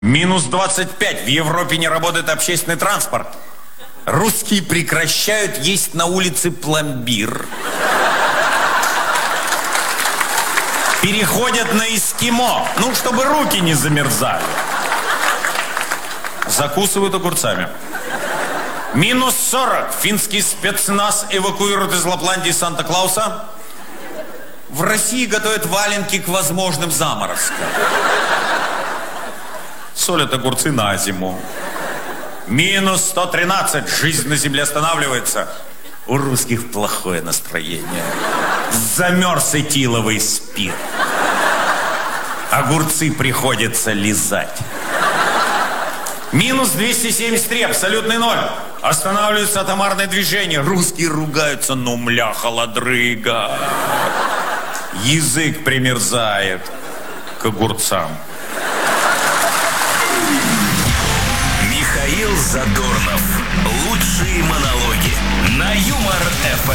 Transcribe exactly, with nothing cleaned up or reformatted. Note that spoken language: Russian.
Минус двадцать пять. В Европе не работает общественный транспорт. Русские прекращают есть на улице пломбир. Переходят на эскимо. Ну, чтобы руки не замерзали. Закусывают огурцами. Минус сорок. Финский спецназ эвакуирует из Лапландии Санта-Клауса. В России готовят валенки к возможным заморозкам. Солят огурцы на зиму. Минус сто тринадцать. Жизнь на земле останавливается. У русских плохое настроение. Замерз этиловый спирт. Огурцы приходится лизать. Минус двести семьдесят три. Абсолютный ноль. Останавливается атомарное движение. Русские ругаются. Ну, мля, холодрыга. Язык примерзает к огурцам. Михаил Задорнов. Лучшие монологи.